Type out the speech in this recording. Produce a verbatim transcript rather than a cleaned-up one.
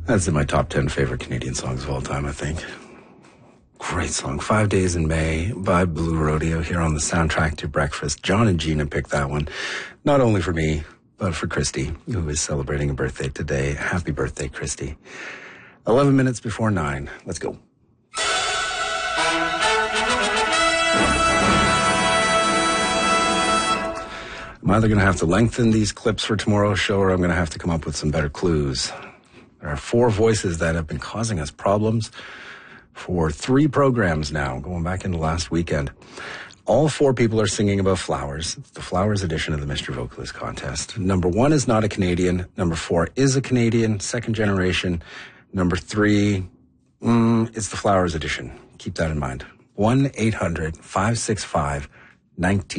That's in my top ten favorite Canadian songs of all time, I think. Great song. Five Days in May by Blue Rodeo here on the soundtrack to Breakfast. John and Gina picked that one, not only for me, but for Christy, who is celebrating a birthday today. Happy birthday, Christy. eleven minutes before nine. Let's go. I'm either going to have to lengthen these clips for tomorrow's show or I'm going to have to come up with some better clues. There are four voices that have been causing us problems for three programs now, going back into last weekend. All four people are singing about flowers. It's the Flowers edition of the Mister Vocalist contest. Number one is not a Canadian. Number four is a Canadian, second generation. Number three, mm, it's the Flowers edition. Keep that in mind. one eight hundred five six five one nine